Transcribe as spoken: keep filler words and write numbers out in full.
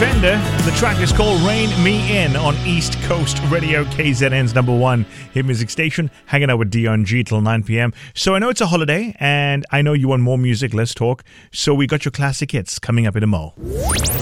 Fender. The track is called Rain Me In on East Coast Radio, K Z N's number one hit music station, hanging out with Dion G till nine p.m. So I know it's a holiday, and I know you want more music. Let's talk. So we got your classic hits coming up in a mo.